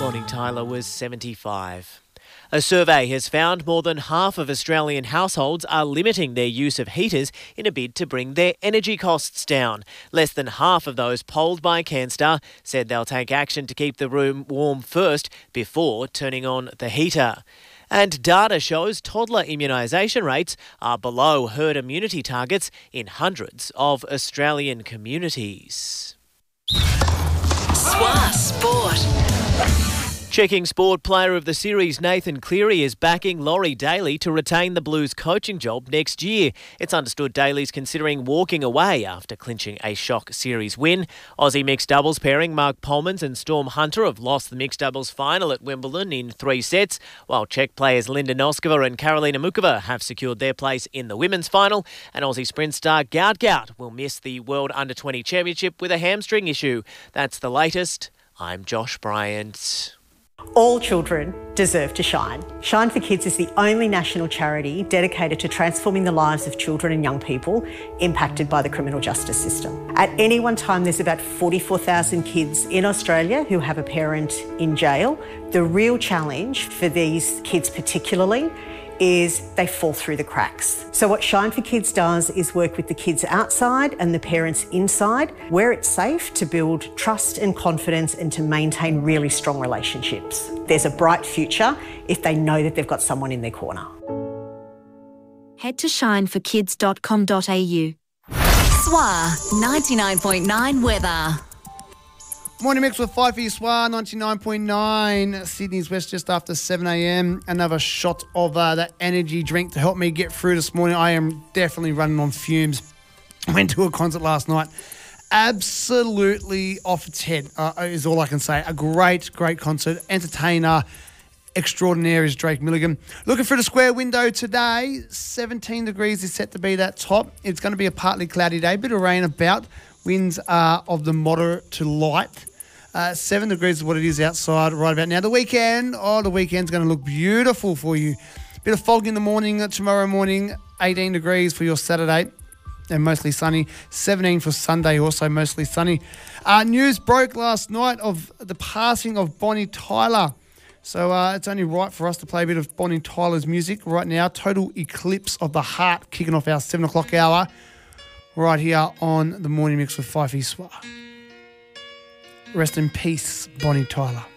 Bonnie Tyler was 75. A survey has found more than half of Australian households are limiting their use of heaters in a bid to bring their energy costs down. Less than half of those polled by Canstar said they'll take action to keep the room warm first before turning on the heater. And data shows toddler immunisation rates are below herd immunity targets in hundreds of Australian communities. SWA Sport. Checking Sport Player of the Series Nathan Cleary is backing Laurie Daly to retain the Blues coaching job next year. It's understood Daly's considering walking away after clinching a shock series win. Aussie mixed doubles pairing Mark Polmans and Storm Hunter have lost the mixed doubles final at Wimbledon in 3 sets, while Czech players Linda Noskova and Karolina Mukova have secured their place in the women's final. And Aussie sprint star Gout Gout will miss the World Under-20 Championship with a hamstring issue. That's the latest. I'm Josh Bryant. All children deserve to shine. Shine for Kids is the only national charity dedicated to transforming the lives of children and young people impacted by the criminal justice system. At any one time, there's about 44,000 kids in Australia who have a parent in jail. The real challenge for these kids particularly is they fall through the cracks. So what Shine for Kids does is work with the kids outside and the parents inside, where it's safe to build trust and confidence and to maintain really strong relationships. There's a bright future if they know that they've got someone in their corner. Head to shineforkids.com.au. SWA 99.9 weather. Morning mix with Fifey SWA 99.9. Sydney's west just after 7 a.m. Another shot of that energy drink to help me get through this morning. I am definitely running on fumes. I went to a concert last night. Absolutely off its head is all I can say. A great concert. Entertainer extraordinaire is Drake Milligan. Looking through the square window today, 17 degrees is set to be that top. It's going to be a partly cloudy day. Bit of rain about. Winds are of the moderate to light. 7 degrees is what it is outside right about now. The weekend's going to look beautiful for you. Bit of fog in the morning tomorrow morning, 18 degrees for your Saturday and mostly sunny. 17 for Sunday, also mostly sunny. News broke last night of the passing of Bonnie Tyler. So it's only right for us to play a bit of Bonnie Tyler's music right now. Total Eclipse of the Heart, kicking off our 7 o'clock hour right here on the Morning Mix with Fifey SWA. Rest in peace, Bonnie Tyler.